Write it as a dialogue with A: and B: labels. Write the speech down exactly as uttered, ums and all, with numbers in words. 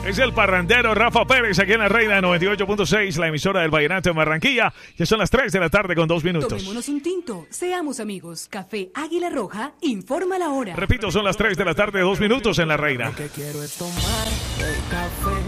A: Es el parrandero Rafa Pérez aquí en la Reina noventa y ocho punto seis, la emisora del Vallenato de Barranquilla. Ya son las tres de la tarde con dos minutos.
B: Tomémonos un tinto, seamos amigos. Café Águila Roja informa la hora.
A: Repito, son las tres de la tarde, dos minutos en la Reina.
C: Lo que quiero es tomar el café.